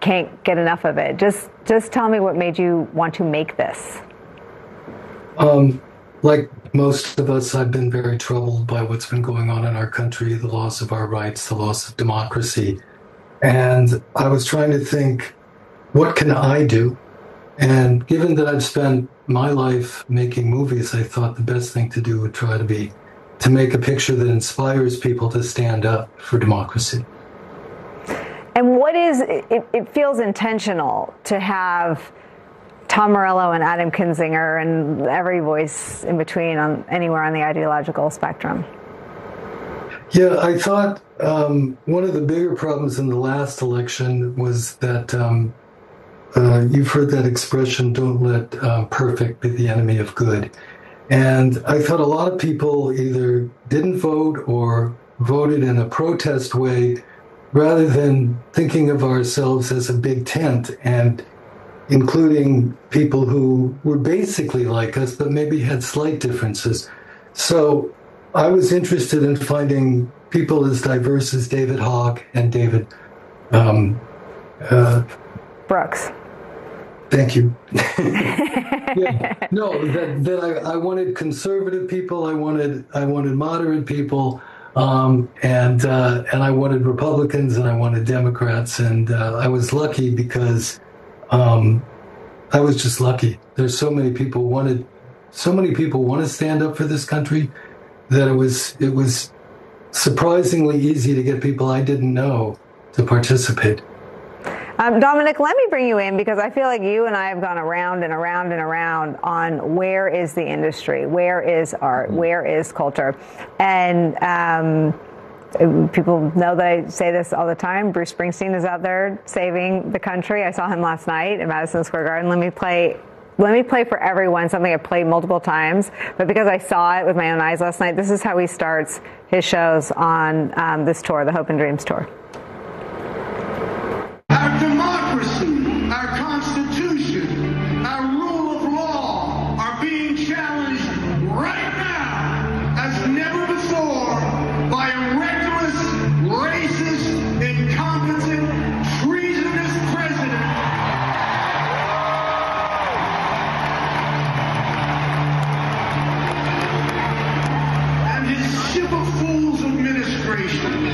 can't get enough of it. Just tell me what made you want to make this. Like most of us, I've been very troubled by what's been going on in our country, the loss of our rights, the loss of democracy. And I was trying to think, what can I do? And given that I've spent my life making movies, I thought the best thing to do would try to make a picture that inspires people to stand up for democracy. And it feels intentional to have Tom Morello and Adam Kinzinger and every voice in between anywhere on the ideological spectrum. Yeah, I thought one of the bigger problems in the last election was that you've heard that expression, don't let perfect be the enemy of good. And I thought a lot of people either didn't vote or voted in a protest way rather than thinking of ourselves as a big tent and including people who were basically like us, but maybe had slight differences. So I was interested in finding people as diverse as David Hogg and David Brooks. Thank you. Yeah, no, that I wanted conservative people, I wanted moderate people, and I wanted Republicans and I wanted Democrats, and I was lucky because I was just lucky. There's so many people want to stand up for this country that it was surprisingly easy to get people I didn't know to participate. Dominic, let me bring you in because I feel like you and I have gone around and around and around on where is the industry, where is art, where is culture, and people know that I say this all the time. Bruce Springsteen is out there saving the country. I saw him last night at Madison Square Garden. Let me play for everyone something I've played multiple times, but because I saw it with my own eyes last night, this is how he starts his shows on this tour, the Hope and Dreams tour. Our democracy, our Constitution, our rule of law are being challenged right now as never before by a reckless, racist, incompetent, treasonous president. And his ship of fools administration.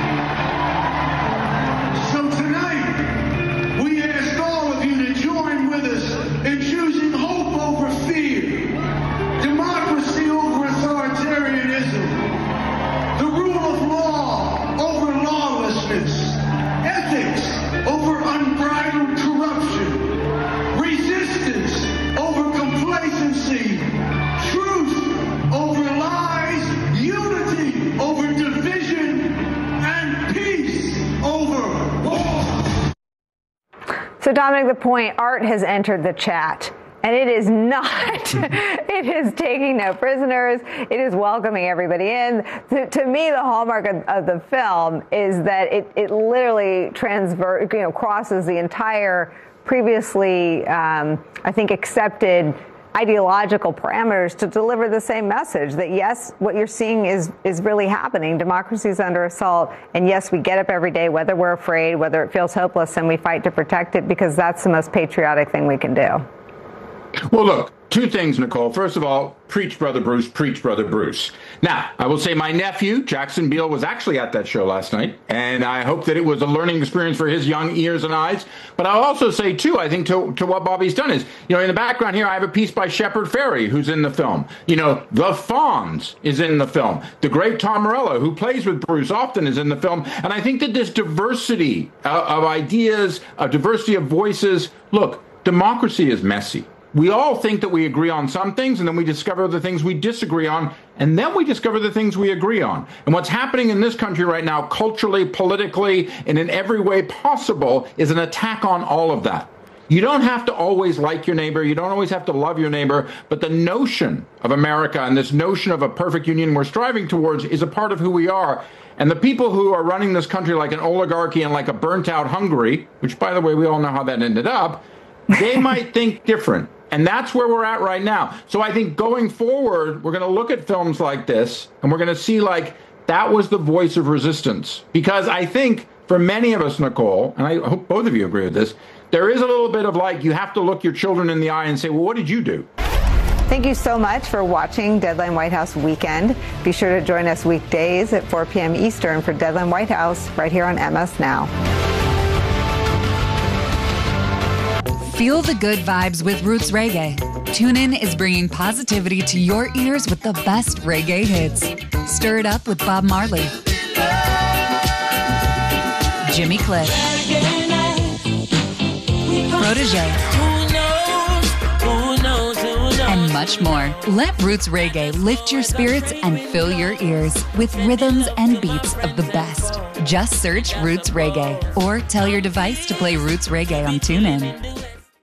So tonight, we ask all of you to join with us in choosing hope over fear, democracy over authoritarianism, the rule of law over lawlessness, ethics over unbridled corruption, resistance over complacency, truth over lies, unity over division, and peace over war. So, Dominic, the point, art has entered the chat, and it is not. It is taking no prisoners. It is welcoming everybody in. To me, the hallmark of the film is that it literally crosses the entire previously, I think, accepted ideological parameters to deliver the same message that, yes, what you're seeing is really happening. Democracy is under assault. And yes, we get up every day, whether we're afraid, whether it feels hopeless, and we fight to protect it because that's the most patriotic thing we can do. Well, look, two things, Nicole. First of all, preach, Brother Bruce, preach, Brother Bruce. Now, I will say my nephew, Jackson Beal, was actually at that show last night, and I hope that it was a learning experience for his young ears and eyes. But I'll also say, too, I think to what Bobby's done is, in the background here, I have a piece by Shepard Fairey, who's in the film. The Fonz is in the film. The great Tom Morello, who plays with Bruce, often is in the film. And I think that this diversity of ideas, a diversity of voices, look, democracy is messy. We all think that we agree on some things, and then we discover the things we disagree on, and then we discover the things we agree on. And what's happening in this country right now, culturally, politically, and in every way possible, is an attack on all of that. You don't have to always like your neighbor. You don't always have to love your neighbor. But the notion of America and this notion of a perfect union we're striving towards is a part of who we are. And the people who are running this country like an oligarchy and like a burnt-out Hungary, which, by the way, we all know how that ended up, they might think different. And that's where we're at right now. So I think going forward, we're going to look at films like this, and we're going to see, that was the voice of resistance. Because I think for many of us, Nicole, and I hope both of you agree with this, there is a little bit of like, you have to look your children in the eye and say, well, what did you do? Thank you so much for watching Deadline White House Weekend. Be sure to join us weekdays at 4 p.m. Eastern for Deadline White House right here on MS Now. Feel the good vibes with Roots Reggae. TuneIn is bringing positivity to your ears with the best reggae hits. Stir it up with Bob Marley, Jimmy Cliff, Protégé, and much more. Let Roots Reggae lift your spirits and fill your ears with rhythms and beats of the best. Just search Roots Reggae or tell your device to play Roots Reggae on TuneIn.